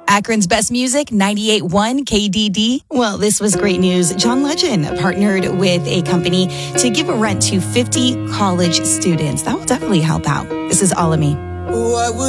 Akron's best music, 98.1 KDD. Well, this was great news. John Legend partnered with a company to give a rent to 50 college students. That will definitely help out. This is All of Me. What would